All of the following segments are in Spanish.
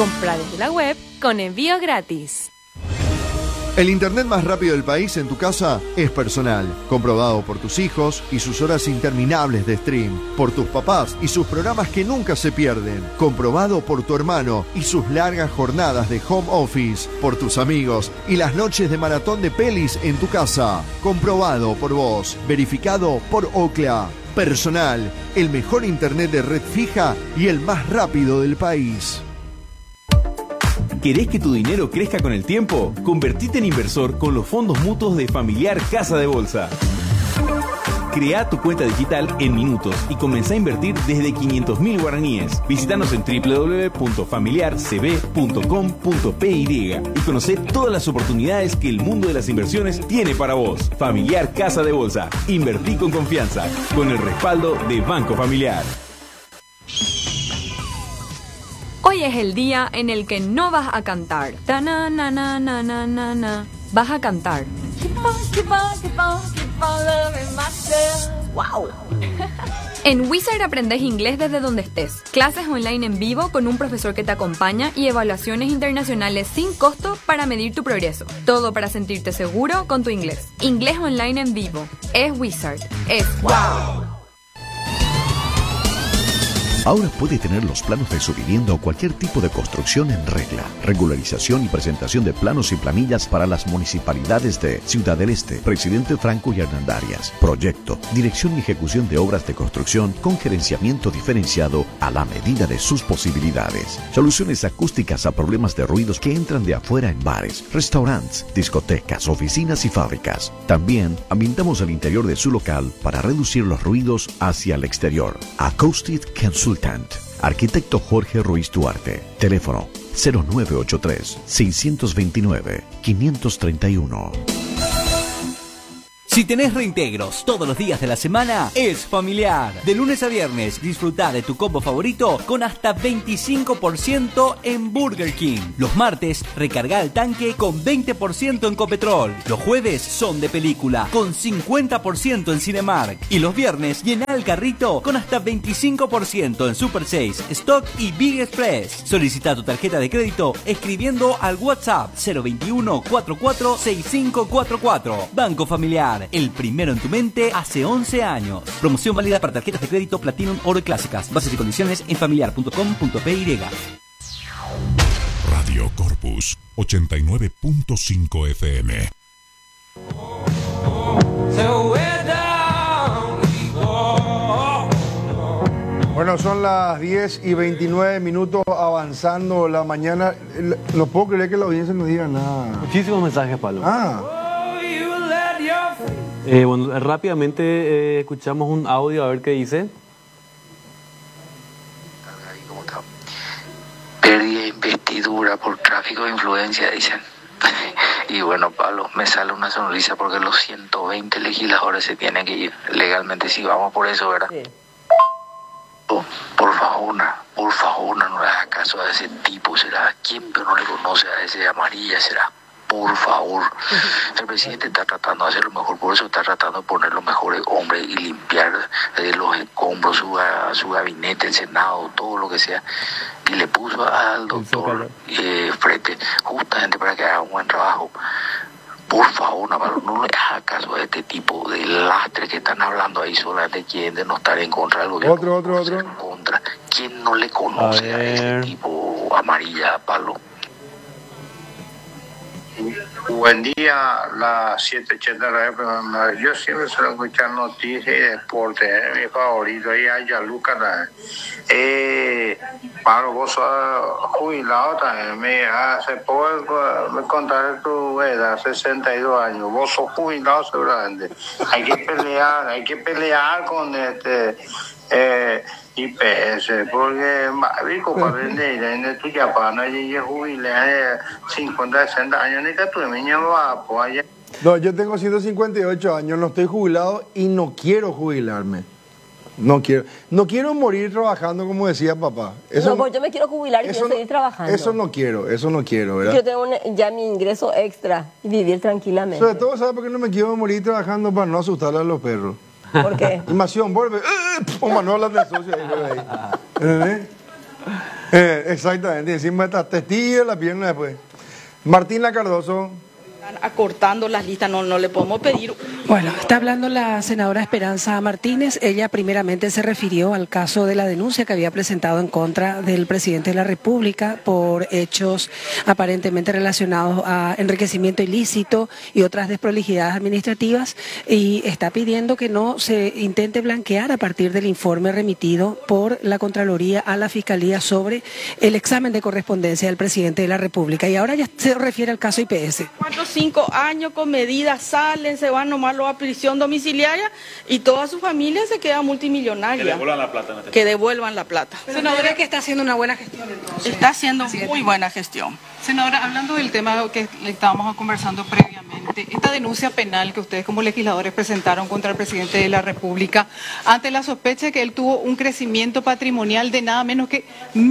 Compra desde la web con envío gratis. El internet más rápido del país en tu casa es Personal, comprobado por tus hijos y sus horas interminables de stream, por tus papás y sus programas que nunca se pierden, comprobado por tu hermano y sus largas jornadas de home office, por tus amigos y las noches de maratón de pelis en tu casa, comprobado por vos, verificado por Ookla. Personal, el mejor internet de red fija y el más rápido del país. ¿Querés que tu dinero crezca con el tiempo? Convertite en inversor con los fondos mutuos de Familiar Casa de Bolsa. Crea tu cuenta digital en minutos y comenzá a invertir desde 500.000 guaraníes. Visítanos en www.familiarcb.com.py y conocé todas las oportunidades que el mundo de las inversiones tiene para vos. Familiar Casa de Bolsa. Invertí con confianza, con el respaldo de Banco Familiar. Hoy es el día en el que no vas a cantar. Vas a cantar. ¡Wow! En Wizard aprendes inglés desde donde estés. Clases online en vivo con un profesor que te acompaña y evaluaciones internacionales sin costo para medir tu progreso. Todo para sentirte seguro con tu inglés. Inglés online en vivo. Es Wizard. Es wow. Ahora puede tener los planos de su vivienda o cualquier tipo de construcción en regla. Regularización y presentación de planos y planillas para las municipalidades de Ciudad del Este, Presidente Franco y Hernandarias. Proyecto, dirección y ejecución de obras de construcción con gerenciamiento diferenciado a la medida de sus posibilidades. Soluciones acústicas a problemas de ruidos que entran de afuera en bares, restaurantes, discotecas, oficinas y fábricas. También ambientamos el interior de su local para reducir los ruidos hacia el exterior. Acoustic Consultant. Arquitecto Jorge Ruiz Duarte. Teléfono 0983-629-531. Si tenés reintegros todos los días de la semana, es Familiar. De lunes a viernes, disfrutá de tu combo favorito con hasta 25% en Burger King. Los martes, recargá el tanque con 20% en Copetrol. Los jueves son de película, con 50% en Cinemark. Y los viernes, llená el carrito con hasta 25% en Super 6, Stock y Big Express. Solicita tu tarjeta de crédito escribiendo al WhatsApp 021 44 6544. Banco Familiar. El primero en tu mente hace 11 años. Promoción válida para tarjetas de crédito Platinum, Oro y Clásicas. Bases y condiciones en familiar.com.py. Radio Corpus 89.5 FM. Bueno, son las 10:29 avanzando la mañana. No puedo creer que la audiencia no diga nada. Muchísimos mensajes, Pablo. Bueno, rápidamente escuchamos un audio a ver qué dice. Pérdida de investidura por tráfico de influencia, dicen. Y bueno, Pablo, me sale una sonrisa porque los 120 legisladores se tienen que ir legalmente, si vamos por eso, ¿verdad? Sí. Por favor, no le hagas caso a ese tipo. ¿Será quién pero no le conoce a ese amarilla? ¿Será? Por favor, el presidente está tratando de hacer lo mejor, por eso está tratando de poner los mejores hombres y limpiar los escombros, su gabinete, el Senado, todo lo que sea, y le puso al doctor Frete justamente para que haga un buen trabajo. Por favor, Navarro, no le haga caso a este tipo de lastre que están hablando ahí, solamente quieren de no estar en contra del gobierno. Otro. En contra. ¿Quién no le conoce a ese tipo amarilla, Pablo? Buen día, las 7:80. Yo siempre suelo escuchar noticias y deporte, mi favorito, y hay Lucas. Pablo, vos sos jubilado también. Hace poco me contaste tu edad, 62 años. Vos sos jubilado seguramente. Hay que pelear con IPS, porque rico para vender en tu Japón, y jubilé 50, 60 años, ni que tu niña va por allá. No, yo tengo 158 años, no estoy jubilado y no quiero jubilarme. No quiero morir trabajando, como decía papá. Yo me quiero jubilar y quiero seguir trabajando. Eso no quiero, ¿verdad? Yo tengo ya mi ingreso extra y vivir tranquilamente. Sobre todo, ¿sabes por qué no me quiero morir trabajando? Para no asustar a los perros. ¿Por qué? Invasión, vuelve. O Manuel de socio ahí. Exactamente, encima estas testillas, la pierna después. Martina Cardoso. Acortando las listas, no le podemos pedir. Bueno, está hablando la senadora Esperanza Martínez. Ella primeramente se refirió al caso de la denuncia que había presentado en contra del presidente de la República por hechos aparentemente relacionados a enriquecimiento ilícito y otras desprolijidades administrativas, y está pidiendo que no se intente blanquear a partir del informe remitido por la Contraloría a la Fiscalía sobre el examen de correspondencia del presidente de la República. Y ahora ya se refiere al caso IPS. 5 años con medidas, salen, se van nomás a prisión domiciliaria y toda su familia se queda multimillonaria. Que devuelvan la plata. Que devuelvan la plata. Senadora, que está haciendo una buena gestión entonces. Está haciendo muy buena gestión. Senadora, hablando del tema que estábamos conversando previamente, esta denuncia penal que ustedes como legisladores presentaron contra el presidente de la República, ante la sospecha de que él tuvo un crecimiento patrimonial de nada menos que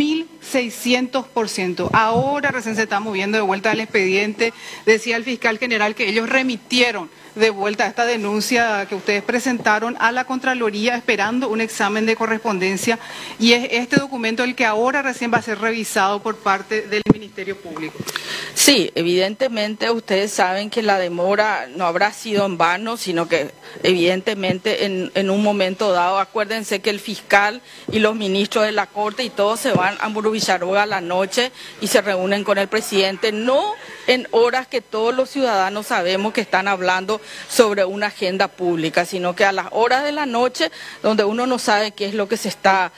1.600%. Ahora recién se está moviendo de vuelta al expediente, decía el fiscal general que ellos remitieron de vuelta esta denuncia que ustedes presentaron a la Contraloría esperando un examen de correspondencia, y es este documento el que ahora recién va a ser revisado por parte del Ministerio Público. Sí, evidentemente ustedes saben que la demora no habrá sido en vano, sino que evidentemente en un momento dado, acuérdense que el fiscal y los ministros de la Corte y todos se van a Villarroga a la noche y se reúnen con el presidente, no en horas que todos los ciudadanos sabemos que están hablando sobre una agenda pública, sino que a las horas de la noche donde uno no sabe qué es lo que se está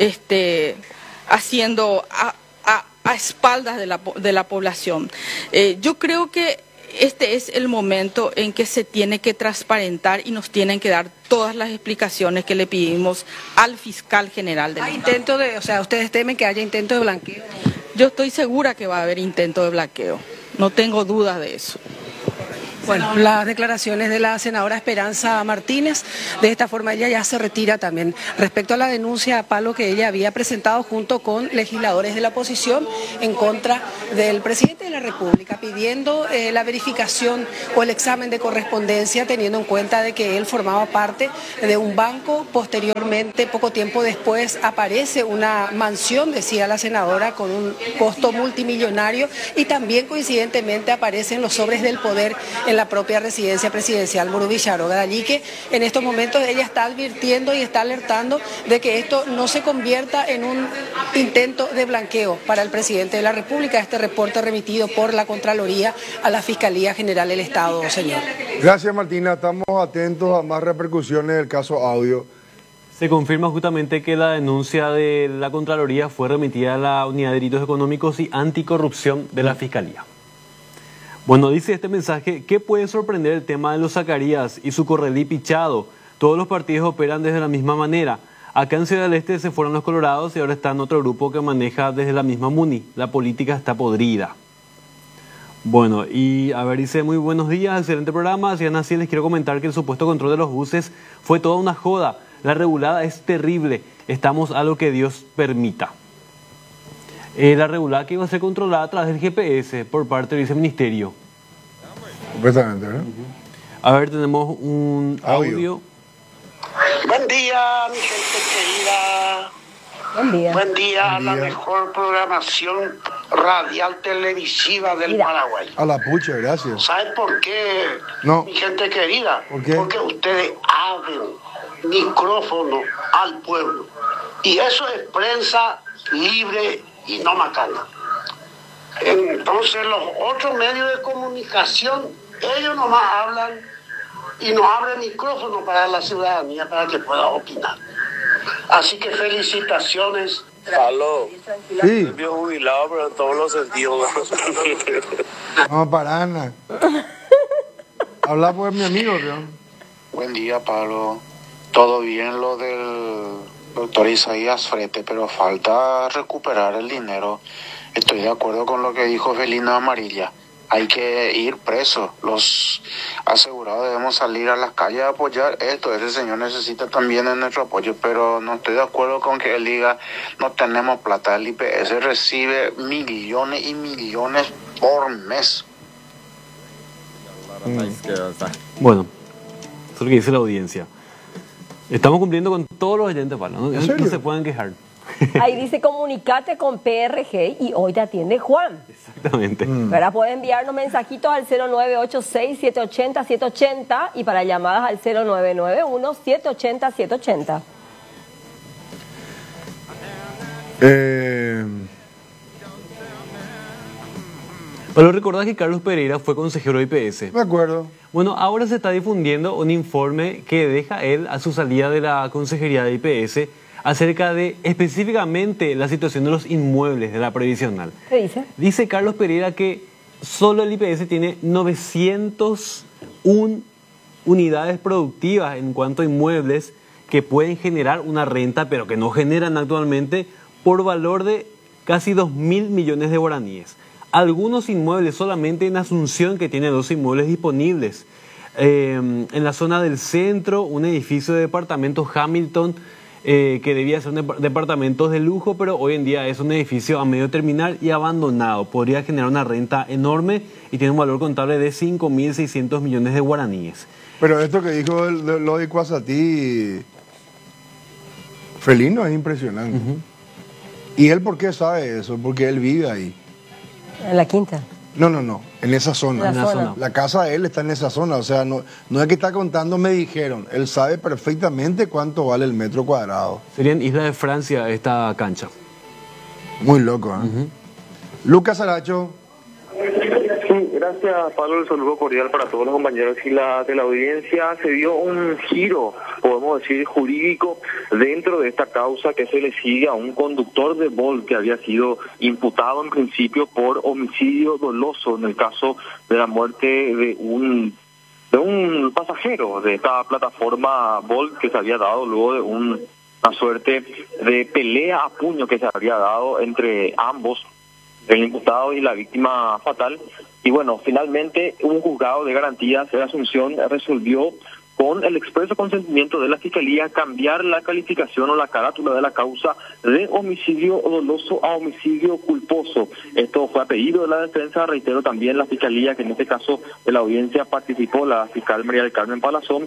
haciendo a espaldas de la población. Yo creo que este es el momento en que se tiene que transparentar y nos tienen que dar todas las explicaciones que le pedimos al fiscal general del Estado. ¿Ustedes temen que haya intento de blanqueo? Yo estoy segura que va a haber intento de blanqueo, no tengo dudas de eso. Bueno, las declaraciones de la senadora Esperanza Martínez, de esta forma ella ya se retira también. Respecto a la denuncia a palo que ella había presentado junto con legisladores de la oposición en contra del presidente de la República, pidiendo la verificación o el examen de correspondencia, teniendo en cuenta de que él formaba parte de un banco. Posteriormente, poco tiempo después, aparece una mansión, decía la senadora, con un costo multimillonario, y también coincidentemente aparecen los sobres del poder en la propia residencia presidencial Villarroga. De allí que en estos momentos ella está advirtiendo y está alertando de que esto no se convierta en un intento de blanqueo para el presidente de la República. Este reporte remitido por la Contraloría a la Fiscalía General del Estado, señor. Gracias, Martina. Estamos atentos a más repercusiones del caso Audio. Se confirma justamente que la denuncia de la Contraloría fue remitida a la Unidad de Delitos Económicos y Anticorrupción de la Fiscalía. Bueno, dice este mensaje, ¿qué puede sorprender el tema de los Zacarías y su correlí pichado? Todos los partidos operan desde la misma manera. Acá en Ciudad del Este se fueron los colorados y ahora está en otro grupo que maneja desde la misma MUNI. La política está podrida. Bueno, y a ver, dice, muy buenos días, excelente programa. Si así les quiero comentar que el supuesto control de los buses fue toda una joda. La regulada es terrible. Estamos a lo que Dios permita. La regulada que iba a ser controlada a través del GPS por parte del viceministerio. Completamente, ¿no? A ver, tenemos un audio. Buen día, mi gente querida. Buen día. Buen día, la mejor programación radial televisiva del Paraguay. A la pucha, gracias. ¿Saben por qué, no, mi gente querida? ¿Por qué? Porque ustedes abren micrófono al pueblo. Y eso es prensa libre y no macana. Entonces los otros medios de comunicación, ellos nomás hablan y no abren micrófono para la ciudadanía para que pueda opinar. Así que felicitaciones. Aló. Sí. Estoy jubilado, pero en todos los sentidos. No, para Ana. Habla por mi amigo, ¿no? Buen día, Pablo. Todo bien lo del doctor Isaías Frete, pero falta recuperar el dinero. Estoy de acuerdo con lo que dijo Felina Amarilla. Hay que ir presos. Los asegurados debemos salir a las calles a apoyar esto. Ese señor necesita también de nuestro apoyo, pero no estoy de acuerdo con que él diga no tenemos plata. El IPS recibe millones y millones por mes. Bueno, eso es lo que dice la audiencia. Estamos cumpliendo con todos los oyentes, Pablo. No se pueden quejar. Ahí dice comunicate con PRG y hoy te atiende Juan. Exactamente. ¿Verdad? Pueden enviarnos mensajitos al 0986-780-780 y para llamadas al 0991-780-780. Pero recordás que Carlos Pereira fue consejero de IPS. Me acuerdo. Bueno, ahora se está difundiendo un informe que deja él a su salida de la consejería de IPS acerca de específicamente la situación de los inmuebles de la previsional. ¿Qué dice? Dice Carlos Pereira que solo el IPS tiene 901 unidades productivas en cuanto a inmuebles que pueden generar una renta, pero que no generan actualmente, por valor de casi 2.000 millones de guaraníes. Algunos inmuebles solamente en Asunción, que tiene 2 inmuebles disponibles. En la zona del centro, un edificio de departamentos Hamilton, que debía ser un departamentos de lujo, pero hoy en día es un edificio a medio terminar y abandonado. Podría generar una renta enorme y tiene un valor contable de 5.600 millones de guaraníes. Pero esto que dijo lo de Cuasatí, Felino, es impresionante. ¿Y él por qué sabe eso? Porque él vive ahí. En la quinta. No, en esa zona. En la zona. La casa de él está en esa zona, o sea, no es que está contando, me dijeron. Él sabe perfectamente cuánto vale el metro cuadrado. Sería en Isla de Francia esta cancha. Muy loco, ¿eh? Lucas Aracho. Sí, gracias Pablo, el saludo cordial para todos los compañeros y de la audiencia. Se dio un giro, podemos decir, jurídico dentro de esta causa que se le sigue a un conductor de Bolt que había sido imputado en principio por homicidio doloso en el caso de la muerte de un pasajero de esta plataforma Bolt que se había dado luego de una suerte de pelea a puño que se había dado entre ambos, el imputado y la víctima fatal. Y bueno, finalmente un juzgado de garantías de Asunción resolvió con el expreso consentimiento de la Fiscalía cambiar la calificación o la carátula de la causa de homicidio doloso a homicidio culposo. Esto fue a pedido de la defensa, reitero también la Fiscalía, que en este caso de la audiencia participó la fiscal María del Carmen Palazón.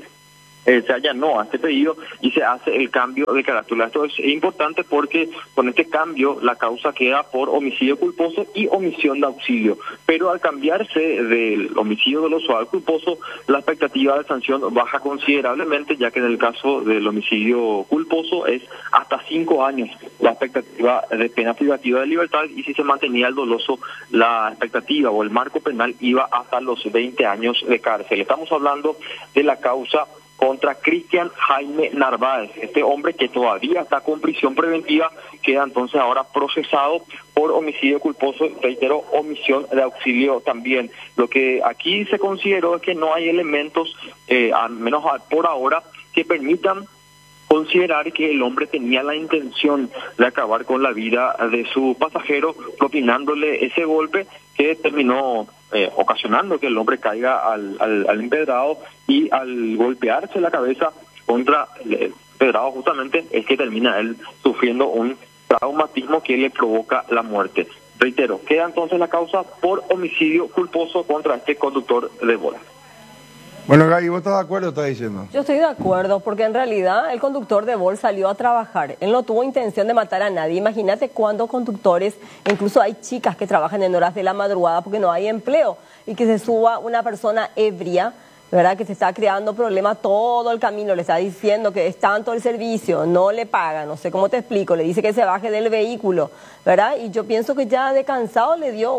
Se allanó a este pedido y se hace el cambio de carátula. Esto es importante porque con este cambio la causa queda por homicidio culposo y omisión de auxilio. Pero al cambiarse del homicidio doloso al culposo, la expectativa de sanción baja considerablemente, ya que en el caso del homicidio culposo es hasta 5 años la expectativa de pena privativa de libertad, y si se mantenía el doloso, la expectativa o el marco penal iba hasta los 20 años de cárcel. Estamos hablando de la causa contra Cristian Jaime Narváez, este hombre que todavía está con prisión preventiva, queda entonces ahora procesado por homicidio culposo, reitero, omisión de auxilio también. Lo que aquí se consideró es que no hay elementos, al menos por ahora, que permitan considerar que el hombre tenía la intención de acabar con la vida de su pasajero, propinándole ese golpe que terminó ocasionando que el hombre caiga al empedrado, y al golpearse la cabeza contra el empedrado justamente es que termina él sufriendo un traumatismo que le provoca la muerte. Reitero, queda entonces la causa por homicidio culposo contra este conductor de bola. Bueno, Gaby, ¿vos estás de acuerdo o estás diciendo? Yo estoy de acuerdo, porque en realidad el conductor de Bolt salió a trabajar. Él no tuvo intención de matar a nadie. Imagínate cuántos conductores, incluso hay chicas que trabajan en horas de la madrugada porque no hay empleo, y que se suba una persona ebria, ¿verdad? Que se está creando problemas todo el camino, le está diciendo que es tanto el servicio, no le paga, no sé cómo te explico, le dice que se baje del vehículo, ¿verdad? Y yo pienso que ya de cansado le dio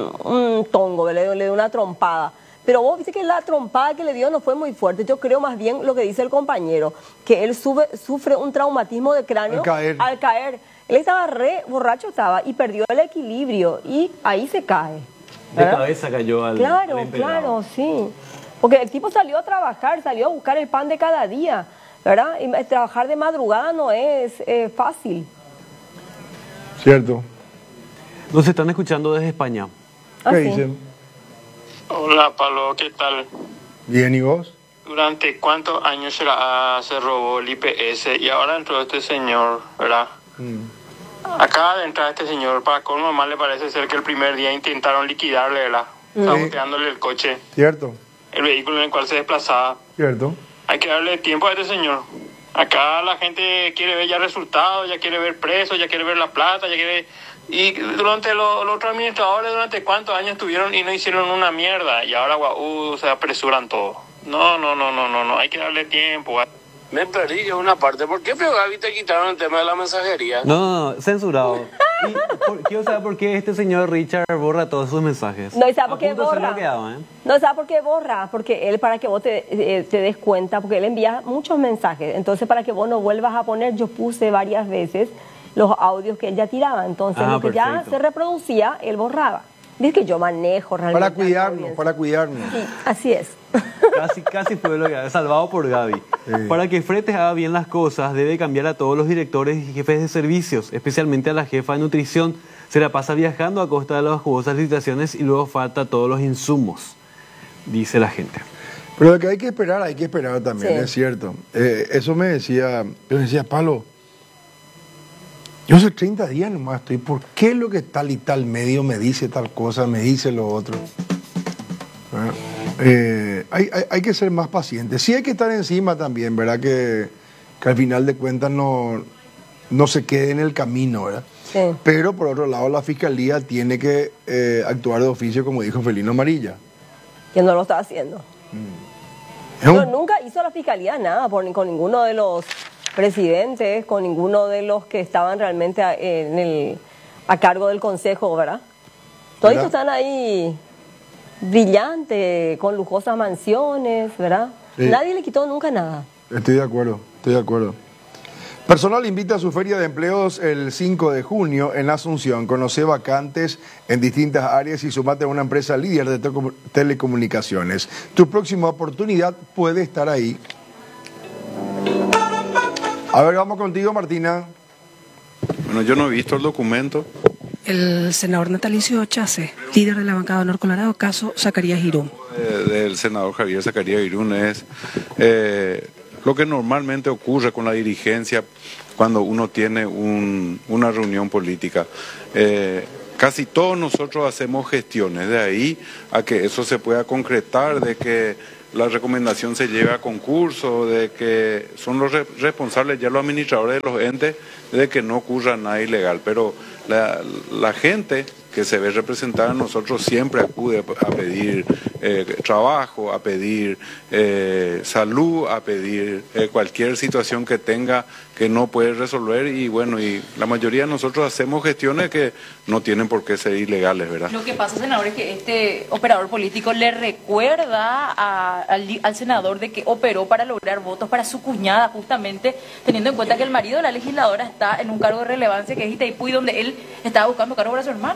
un tongo, le dio una trompada. Pero vos viste que la trompada que le dio no fue muy fuerte. Yo creo más bien lo que dice el compañero, que él sufre un traumatismo de cráneo al caer. Él estaba re borracho y perdió el equilibrio y ahí se cae, ¿verdad? De cabeza cayó al Claro, sí. Porque el tipo salió a trabajar, salió a buscar el pan de cada día, ¿verdad? Y trabajar de madrugada no es fácil. Cierto. Nos están escuchando desde España. ¿Qué dicen? Hola Pablo, ¿qué tal? Bien, ¿y vos? ¿Durante cuántos años se robó el IPS y ahora entró este señor, verdad? Acaba de entrar este señor, para colmo más le parece ser que el primer día intentaron liquidarle, ¿verdad? Saboteándole el coche. Cierto. El vehículo en el cual se desplazaba. Cierto. Hay que darle tiempo a este señor. Acá la gente quiere ver ya resultados, ya quiere ver presos, ya quiere ver la plata, ya quiere... Y durante los otros administradores, ¿durante cuántos años estuvieron y no hicieron una mierda? Y ahora, se apresuran todo. No, hay que darle tiempo. Me perdí yo una parte. ¿Por qué, Gaby, te quitaron el tema de la mensajería? No, censurado. Quiero saber por qué este señor Richard borra todos sus mensajes. No, ¿y sabe por qué borra? Quedado, No, ¿sabe por qué borra? Porque él, para que vos te des cuenta, porque él envía muchos mensajes. Entonces, para que vos no vuelvas a poner, yo puse varias veces los audios que él ya tiraba. Entonces, lo que ya se reproducía, él borraba. Dice que yo manejo realmente. Para cuidarnos. Sí, así es. Casi fue lo que salvado por Gaby. Sí. Para que Fretes haga bien las cosas, debe cambiar a todos los directores y jefes de servicios, especialmente a la jefa de nutrición. Se la pasa viajando a costa de las jugosas licitaciones y luego falta todos los insumos, dice la gente. Pero lo que hay que esperar también, sí. Es cierto. Eso me decía Palo, yo hace 30 días nomás estoy, ¿por qué lo que tal y tal medio me dice tal cosa, me dice lo otro? Hay que ser más pacientes. Sí hay que estar encima también, ¿verdad? Que al final de cuentas no se quede en el camino, ¿verdad? Sí. Pero por otro lado la Fiscalía tiene que actuar de oficio, como dijo Felino Amarilla. Que no lo está haciendo. No, nunca hizo la Fiscalía nada con ninguno de los presidentes, con ninguno de los que estaban realmente a cargo del Consejo, ¿verdad? Todos están ahí brillantes, con lujosas mansiones, ¿verdad? Sí. Nadie le quitó nunca nada. Estoy de acuerdo. Personal invita a su feria de empleos el 5 de junio en Asunción. Conoce vacantes en distintas áreas y sumate a una empresa líder de telecomunicaciones. Tu próxima oportunidad puede estar ahí. A ver, vamos contigo, Martina. Bueno, yo no he visto el documento. El senador Natalicio Chase, líder de la bancada de Honor Colorado, caso Zacarías Irún. Del senador Javier Zacarías Irún es lo que normalmente ocurre con la dirigencia cuando uno tiene una reunión política. Casi todos nosotros hacemos gestiones, de ahí a que eso se pueda concretar, de que la recomendación se lleve a concurso, de que son los responsables ya los administradores de los entes de que no ocurra nada ilegal, pero la gente que se ve representada en nosotros siempre acude a pedir trabajo, a pedir salud, a pedir cualquier situación que tenga que no puede resolver y bueno, y la mayoría de nosotros hacemos gestiones que no tienen por qué ser ilegales, ¿verdad? Lo que pasa, senador, es que este operador político le recuerda al senador de que operó para lograr votos para su cuñada, justamente teniendo en cuenta que el marido de la legisladora está en un cargo de relevancia que es Itaipú y donde él estaba buscando cargo para su hermana.